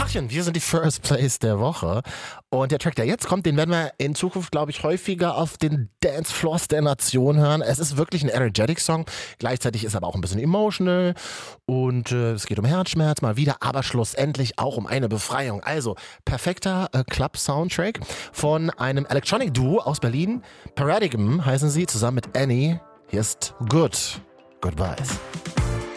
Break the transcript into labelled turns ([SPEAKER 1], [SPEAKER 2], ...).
[SPEAKER 1] Tachchen, wir sind die First Place der Woche. Und der Track, der jetzt kommt, den werden wir in Zukunft, glaube ich, häufiger auf den Dancefloors der Nation hören. Es ist wirklich ein Energetic-Song. Gleichzeitig ist er aber auch ein bisschen emotional. Und es geht um Herzschmerz mal wieder, aber schlussendlich auch um eine Befreiung. Also, perfekter Club-Soundtrack von einem Electronic-Duo aus Berlin. Paradigm heißen sie, zusammen mit Annie. Hier ist Good. Goodbyes.